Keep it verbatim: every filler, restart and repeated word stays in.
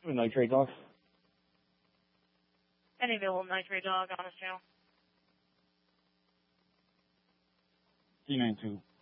Nitrate dog. Any available nitrate dog, honest channel. C nine two.